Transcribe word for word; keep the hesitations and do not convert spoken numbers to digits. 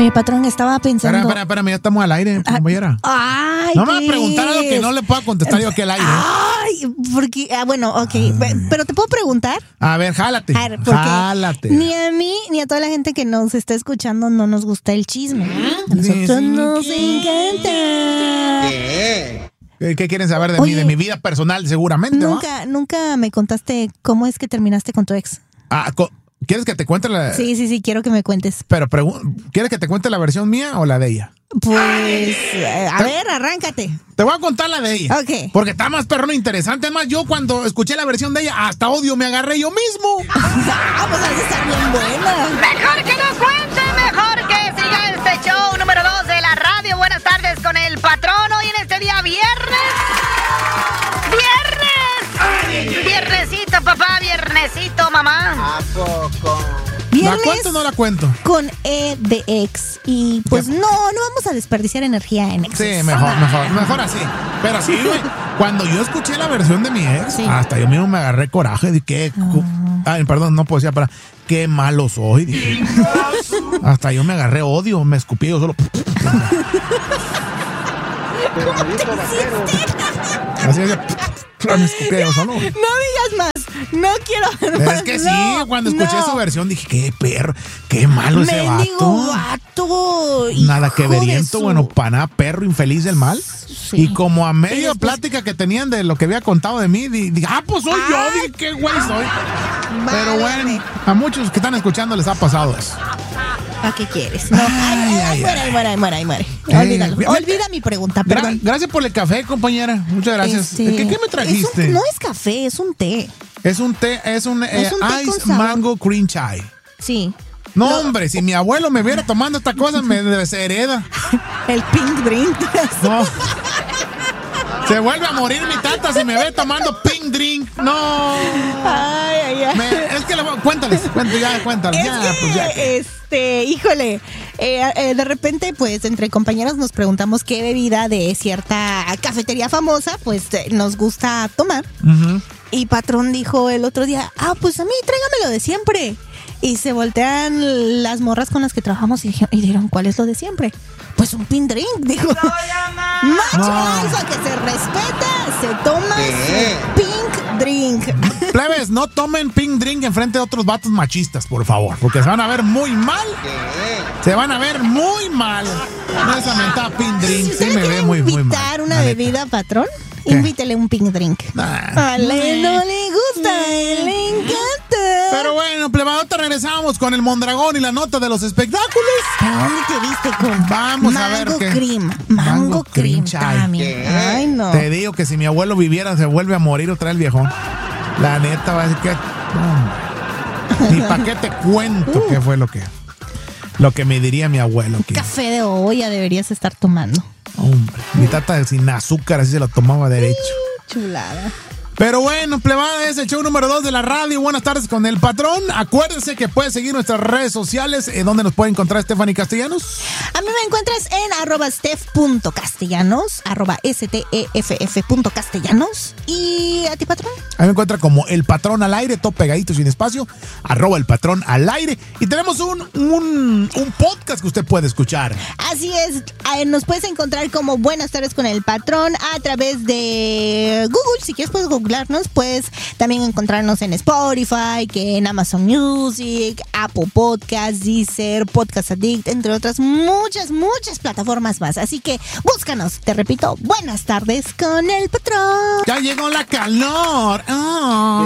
Oye, patrón, estaba pensando... Espera, espera, espera, ya estamos al aire, compañera. Ay, no me vas a preguntar algo que no le pueda contestar yo aquí al aire. Ay, porque... Ah, bueno, ok. Ay. Pero ¿te puedo preguntar? A ver, jálate. A ver, jálate. Ni a mí, ni a toda la gente que nos está escuchando no nos gusta el chisme. A nosotros sí, nos encanta. ¿Qué? ¿Qué quieren saber de Oye, mí? De mi vida personal, seguramente. Nunca, ¿va? Nunca me contaste cómo es que terminaste con tu ex. Ah, co- ¿quieres que te cuente la...? Sí, sí, sí, quiero que me cuentes. Pero, pregu- ¿quieres que te cuente la versión mía o la de ella? Pues, a te, ver, arráncate. Te voy a contar la de ella. Ok. Porque está más perrón interesante. Además, yo cuando escuché la versión de ella, hasta odio me agarré yo mismo. Ah, pues has de estar bien buena. Mejor que no cuente, mejor que siga este show número dos de la radio. Buenas tardes con el patrón. Hoy en este día viernes. ¡Viernes! Viernesito, papá, viernesito, mamá. ¿A poco? Viernes ¿La cuento o no la cuento? Con E de ex. Y pues no, no vamos a desperdiciar energía en ex. Sí, mejor, mejor, mejor así. Pero sí, güey, cuando yo escuché la versión de mi ex, sí. hasta yo mismo me agarré coraje. Dije, ¿qué? Uh. Ay, perdón, no puedo decir para qué malo soy. Dije. Hasta yo me agarré odio, me escupí yo solo. Pero me dijo vaquero. Así es, me escupí yo solo. No digas más. No quiero ver más. Es que sí, no, cuando escuché no. su versión dije, qué perro, qué malo ese Mendigo vato. vato. Nada que veriento, su... bueno, para nada, perro infeliz del mal. Sí. Y como a media después... plática que tenían de lo que había contado de mí, dije, ah, pues soy ah. yo, dije, qué güey soy. Vale. Pero bueno, a muchos que están escuchando les ha pasado eso. ¿Para qué quieres? No. Ay, ay, ay, muere, ay, muere, ay, muere, ay, muere. Eh, Olvídalo. Eh, Olvida mi pregunta, perdón. Gra- gracias por el café, compañera. Muchas gracias. Este, ¿Qué, ¿Qué me trajiste? Es un, no es café, es un té. Es un té, es un, es eh, un té Ice Mango Cream Chai. Sí. No, Lo... hombre, si mi abuelo me viera tomando esta cosa, me deshereda. El pink drink. No. Se vuelve a morir mi tata si me ve tomando pink drink. No. Ay, ay, ay. Me, es que le voy, cuéntales, cuéntales, ya, cuéntales. Es ya, que, pues ya. Este, híjole, eh, eh, de repente, pues, entre compañeros nos preguntamos qué bebida de cierta cafetería famosa, pues, eh, nos gusta tomar. Uh-huh. Y patrón dijo el otro día, ah, pues a mí tráigamelo de siempre. Y se voltean las morras con las que trabajamos y dijeron, y dijeron, ¿cuál es lo de siempre? Pues un pink drink, dijo. Macho no. alfa que se respeta, se toma ¿Qué? Su pink drink. Plebes, no tomen pink drink enfrente de otros vatos machistas, por favor, porque se van a ver muy mal. ¿Qué? Se van a ver muy mal. No esa mentada pink drink, si sí me ve muy, muy mal. ¿Invitar una Dale. bebida, patrón? ¿Qué? Invítele un pink drink. Nah. A él no le gusta, a él le encanta. Pero bueno, plebadota, regresamos con el Mondragón y la nota de los espectáculos. ¿Pero dónde te viste con Vamos mango a ver qué. Cream, mango, mango cream, cream Ay, no. Te digo que si mi abuelo viviera se vuelve a morir otra vez el viejón. La neta va a decir que no, ni para qué te cuento uh. qué fue lo que lo que me diría mi abuelo. Un que, café de olla deberías estar tomando. Hombre, mi tata sin azúcar así se lo tomaba derecho. Chulada. Pero bueno, plebada, es el show número dos de la radio. Buenas tardes con el patrón. Acuérdense que puedes seguir nuestras redes sociales. ¿En dónde nos puede encontrar Stephanie Castellanos? A mí me encuentras en arroba steph.castellanos, arroba steff.castellanos. ¿Y a ti, patrón? A mí me encuentra como el patrón al aire, todo pegadito sin espacio, arroba el patrón al aire. Y tenemos un, un, un podcast que usted puede escuchar. Así es, nos puedes encontrar como Buenas tardes con el patrón a través de Google. Si quieres puedes googlearnos, puedes también encontrarnos en Spotify, que en Amazon Music, Apple Podcasts, Deezer, Podcast Addict, entre otras muchas, muchas plataformas más. Así que búscanos, te repito, Buenas tardes con el patrón. Ya llegó la calor. Oh.